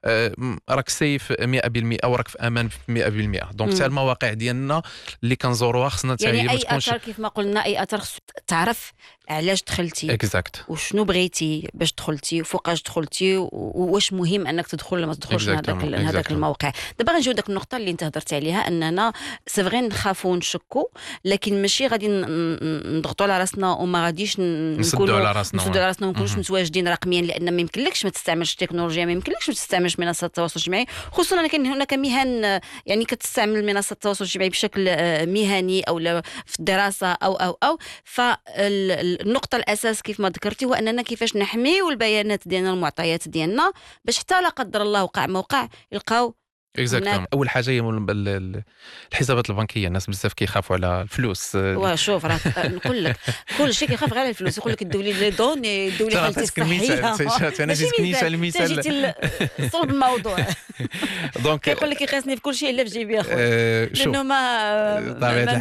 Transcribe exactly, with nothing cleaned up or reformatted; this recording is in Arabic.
راك سيف مئة بالمئة وراك في امان مئة بالمئة. دونك حتى المواقع ديالنا اللي كنزوروها خصنا حتى هي يعني ما اي تكونش اثر كيف ما قلنا، اي اثر خصك تعرف علاش دخلتي اكزاكت وشنو بغيتي باش دخلتي وفوقاش دخلتي وواش مهم انك تدخل ولا ما تدخلش لهذاك لهذاك الموقع. دابا غنجيو داك النقطه اللي انت هضرت عليها، اننا سيفغي نخافوا ونشكوا، لكن ماشي غادي نضغطوا على راسنا وما غاديش نسدوا على راسنا نسدوا على راسنا ونكونوش متواجدين رقميا، لان ما يمكنلكش ما تستعملش التكنولوجيا، ما يمكنلكش ما تستعملش منصات التواصل الاجتماعي، خصوصا كان هناك مهن يعني كتستعمل منصات التواصل الاجتماعي بشكل مهني او في الدراسه او او او فالنقطه الاساس كيف ما ذكرتي هو اننا كيفاش نحميو البيانات ديالنا المعطيات ديالنا باش حتى لا قدر الله وقع موقع يلقاو اكزاكتومون. اول حاجه هي الحسابات البنكيه. الناس بزاف كيخافوا على الفلوس. وشوف راه نقول لك كل شيء كيخاف غير على الفلوس، يقول لك دولي لي دوني دولي حالتي الصحيه. انا جيت كنيسه المثال جيتي صلب الموضوع. دونك كيقول لك يقيسني في كل شيء الا في جيبي اخويا، أه لانه ما